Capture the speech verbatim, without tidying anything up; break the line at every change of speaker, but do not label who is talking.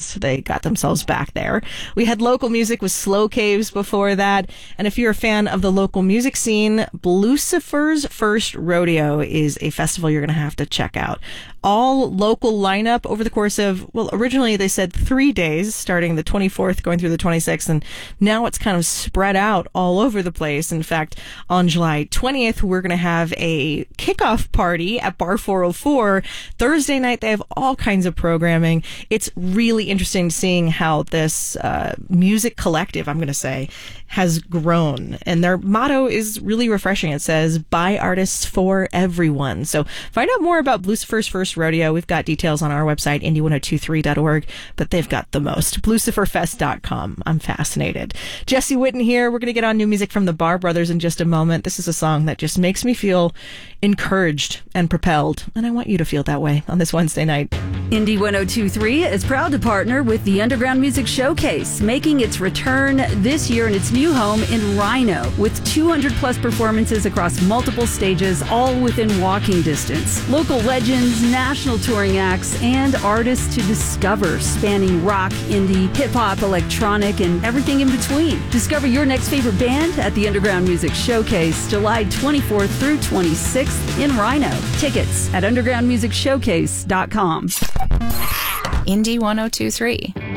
Yes, they got themselves back there. We had local music with Slow Caves before that. And if you're a fan of the local music scene, Lucifer's First Rodeo is a festival you're going to have to check out. All local lineup over the course of, well, originally they said three days, starting the twenty-fourth, going through the twenty-sixth, and now it's kind of spread out all over the place. In fact, on July twentieth, we're going to have a kickoff party at Bar four oh four. Thursday night, they have all kinds of programming. It's really interesting seeing how this uh, music collective, I'm going to say, has grown. And their motto is really refreshing. It says, by artists for everyone. So find out more about Lucifer's First Rodeo. We've got details on our website, indie ten twenty-three dot org, but they've got the most. Lucifer Fest dot com. I'm fascinated. Jesse Witten here. We're going to get on new music from the Bar Brothers in just a moment. This is a song that just makes me feel encouraged and propelled, and I want you to feel that way on this Wednesday night.
Indie ten twenty-three is proud to partner with the Underground Music Showcase, making its return this year in its new home in Rhino, with two hundred plus performances across multiple stages, all within walking distance. Local legends, national touring acts, and artists to discover, spanning rock, indie, hip-hop, electronic, and everything in between. Discover your next favorite band at the Underground Music Showcase, July twenty-fourth through twenty-sixth in Rhino. Tickets at underground music showcase dot com.
Indie ten twenty-three.